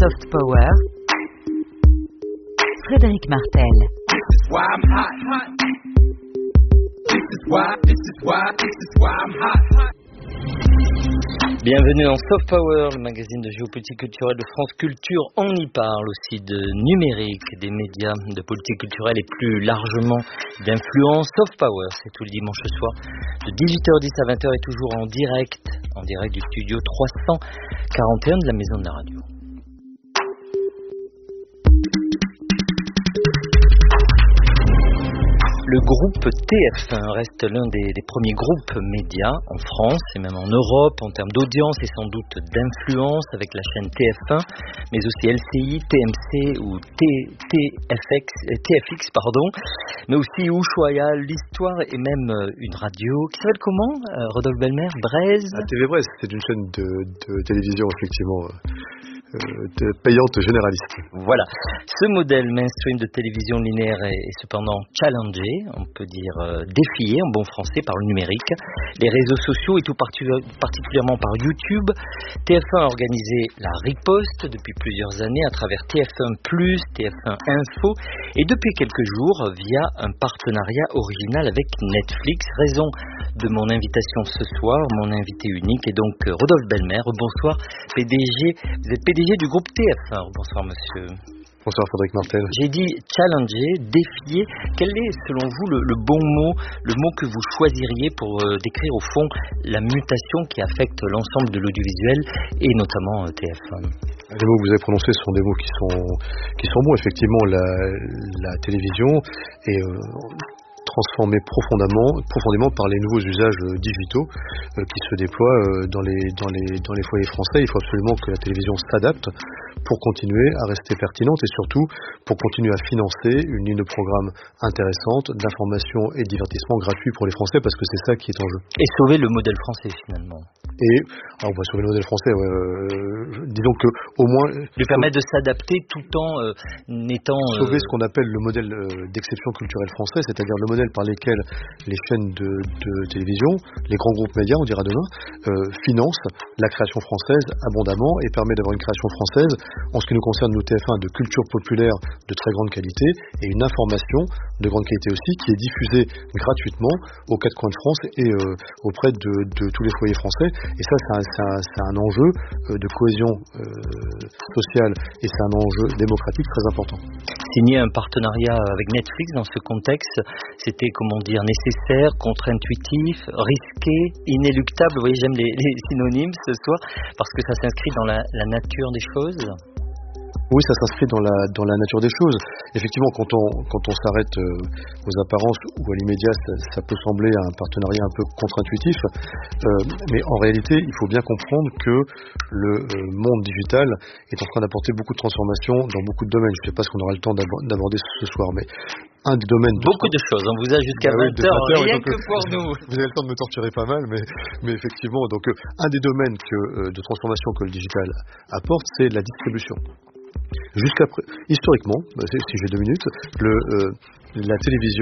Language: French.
Soft Power, Frédéric Martel. Bienvenue dans Soft Power, le magazine de géopolitique culturelle de France Culture. On y parle aussi de numérique, des médias, de politique culturelle et plus largement d'influence. Soft Power, c'est tous les dimanches soir de 18h10 à 20h et toujours en direct du studio 341 de la Maison de la Radio. Le groupe TF1 reste l'un des premiers groupes médias en France et même en Europe en termes d'audience et sans doute d'influence avec la chaîne TF1, mais aussi LCI, TMC ou TFX, mais aussi Ushuaïa, l'histoire et même une radio qui s'appelle comment Rodolphe Belmer, Braise. TV Braise, c'est une chaîne de télévision effectivement. Payante généraliste. Voilà. Ce modèle mainstream de télévision linéaire est cependant challengé, on peut dire défié en bon français par le numérique, les réseaux sociaux et tout particulièrement par YouTube. TF1 a organisé la riposte depuis plusieurs années à travers TF1+, TF1 Info et depuis quelques jours via un partenariat original avec Netflix. Raison de mon invitation ce soir, mon invité unique est donc Rodolphe Belmer. Bonsoir PDG, vous êtes PDG du groupe TF1. Bonsoir monsieur. Bonsoir Frédéric Martel. J'ai dit challenger, défier. Quel est selon vous le bon mot, le mot que vous choisiriez pour décrire au fond la mutation qui affecte l'ensemble de l'audiovisuel et notamment TF1? Les mots que vous avez prononcés sont des mots qui sont bons. Effectivement, la télévision est transformée profondément par les nouveaux usages digitaux qui se déploient dans les foyers français. Il faut absolument que la télévision s'adapte pour continuer à rester pertinente et surtout pour continuer à financer une ligne de programme intéressante d'information et de divertissement gratuit pour les Français, parce que c'est ça qui est en jeu. Et sauver le modèle français finalement. Et alors on va sauver le modèle français. Disons que au moins lui permettre de s'adapter tout en étant sauver ce qu'on appelle le modèle d'exception culturelle français, c'est-à-dire le modèle par lequel les chaînes de télévision, les grands groupes médias, on dira demain, financent la création française abondamment et permet d'avoir une création française en ce qui nous concerne, nous TF1, de culture populaire de très grande qualité et une information de grande qualité aussi qui est diffusée gratuitement aux quatre coins de France et auprès de tous les foyers français. Et ça, c'est un enjeu de cohésion sociale et c'est un enjeu démocratique très important. Signer un partenariat avec Netflix dans ce contexte, c'était comment dire nécessaire, contre-intuitif, risqué, inéluctable. Vous voyez, j'aime les synonymes ce soir parce que ça s'inscrit dans la nature des choses. Oui, ça s'inscrit dans la nature des choses. Effectivement, quand on s'arrête aux apparences ou à l'immédiat, ça peut sembler un partenariat un peu contre-intuitif, mais en réalité, il faut bien comprendre que le monde digital est en train d'apporter beaucoup de transformations dans beaucoup de domaines. Je ne sais pas ce qu'on aura le temps d'aborder ce soir, mais un des domaines... Beaucoup de choses, on vous a jusqu'à 20h, rien que pour nous. Vous avez le temps de me torturer pas mal, mais effectivement, donc un des domaines de transformation que le digital apporte, c'est la distribution. Historiquement, si j'ai 2 minutes, la télévision